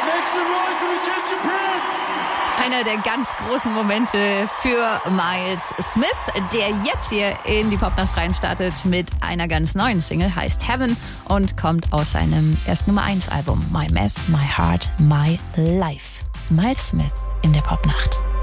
Make some noise for the Ginger Prince! Einer der ganz großen Momente für Miles Smith, der jetzt hier in die Popnacht reinstartet mit einer ganz neuen Single, heißt Heaven und kommt aus seinem ersten Nummer 1 Album My Mess, My Heart, My Life. Miles Smith in der Popnacht.